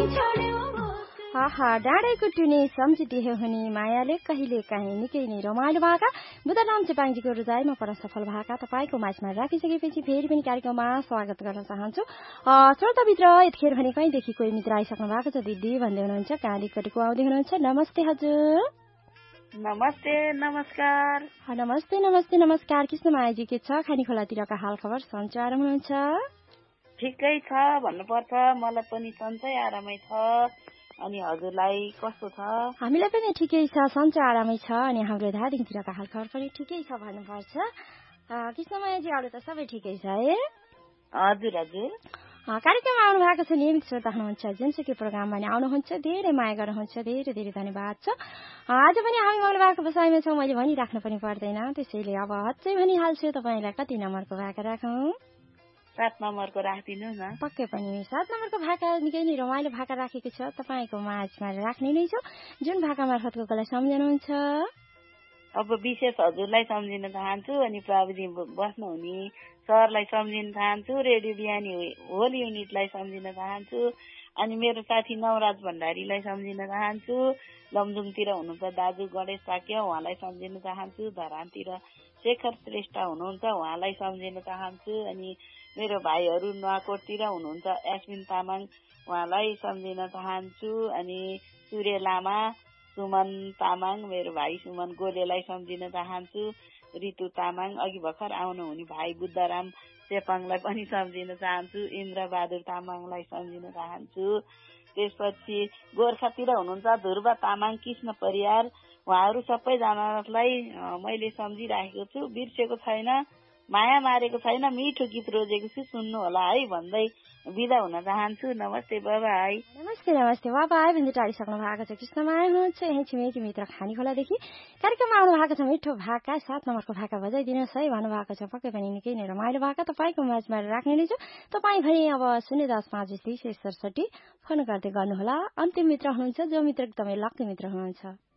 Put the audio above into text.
आहा डाँडेको टुनी सम्झिदिए हुने मायाले कहिले काहीँ निकै नै रमाइलो भएका बुद्धराम चेपाङजीको रुजाइमा पर सफल भएका तपाईँको माझमा राखिसकेपछि फेरि पनि कार्यक्रममा स्वागत गर्न चाहन्छु। श्रोताभित्र यतिखेर भने कहीँदेखि कोही मित्र आइसक्नु भएको छ दिदी भन्दै हुनुहुन्छ, कहाँदेखिको आउँदै हुनुहुन्छ। नमस्ते हजुर। नमस्ते नमस्कार। नमस्ते नमस्ते नमस्कार। कृष्ण मायाजी के छ? खानी खोलातिरका हाल खबर सन्चै आराम हुनुहुन्छ? ठिकै छ भन्नुपर्छ, मलाई पनि सन्चै आरामै छ। अनि हजुरलाई कस्तो छ? हामीलाई पनि ठिकै छ, सन्चै आरामै छ। अनि हाम्रो धादिङतिरका हाल खबर पनि ठिकै छ भन्नुपर्छ। कृष्णमायाजी अरू त सबै ठिकै छ है? हजुर हजुर। कार्यक्रममा आउनु भएको छ, नियमित श्रोता हुनुहुन्छ, जुनसुकै प्रोग्राममा नि आउनुहुन्छ, धेरै माया गर्नुहुन्छ, धेरै धेरै धन्यवाद छ। आज पनि हामी आउनु भएको बसाइमा छौँ, मैले भनिराख्नु पनि पर्दैन, त्यसैले अब हच्चै भनिहाल्छु। तपाईँलाई कति नम्बरको भाका राखौँ? 7 नम्बरको राखिदिनु न। पक्कै पनि 7 नम्बरको भाका निकै नै रमाइलो भाका राखेको छ, तपाईँको माझमा राख्ने नै छौँ। जुन भाका मार्फत कोलाई सम्झनुहुन्छ? अब विशेष हजुरलाई सम्झिन चाहन्छु, अनि प्रविधि बस्नुहुने सरलाई सम्झिन चाहन्छु, रेडियो बिहानी होल युनिटलाई सम्झिन चाहन्छु, अनि मेरो साथी नवराज भण्डारीलाई सम्झिन चाहन्छु। लमजुङतिर हुनुहुन्छ दाजु गणेश साक्य, उहाँलाई सम्झिन चाहन्छु। धरानतिर शेखर श्रेष्ठ हुनुहुन्छ, उहाँलाई सम्झिन चाहन्छु। अनि मेरो भाइहरू नुवाकोटतिर हुनुहुन्छ यास्मिन तामाङ, उहाँलाई सम्झिन चाहन्छु। अनि सूर्य लामा, सुमन तामाङ, मेरो भाइ सुमन गोलेलाई सम्झिन चाहन्छु। ऋतु तामाङ, अघि भर्खर आउनुहुने भाइ बुद्धराम चेपाङलाई पनि सम्झिन चाहन्छु। इन्द्र बहादुर तामाङलाई सम्झिन चाहन्छु। त्यसपछि गोर्खातिर हुनुहुन्छ ध्रुव तामाङ, कृष्ण परियार, उहाँहरू सबैजनालाई मैले सम्झिराखेको छु। बिर्सेको छैन, माया मारेको छैन, मिठो गीत रोजेको छु, सुन्नु होला है भन्दै बिदा हुन चाहन्छु। नमस्ते बाबाई। नमस्ते नमस्ते बाबाई भन्दै टाढिसक्नु भएको छ। कृष्णमाया हुनुहुन्छ यही छिमेकी मित्र खानी खोलादेखि। कार्यक्रममा आउनु भएको छ, मिठो भाका 7 नम्बरको भाका बजाइदिनुहोस् है भन्नुभएको छ। पक्कै पनि निकै नै रमाइलो भाका तपाईँको माझमा राख्ने नै छु। तपाईँ भने अब 010-520-67 फोन गर्दै गर्नुहोला। अन्तिम मित्र हुनुहुन्छ, जो मित्र एकदमै लक्की मित्र हुनुहुन्छ।